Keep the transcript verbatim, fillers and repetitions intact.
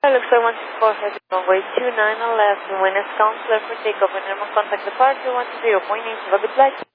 Alexa one six four heavy runway two nine left, Winners counselor for takeoff and normal contact departure one zero point eight, have a good flight.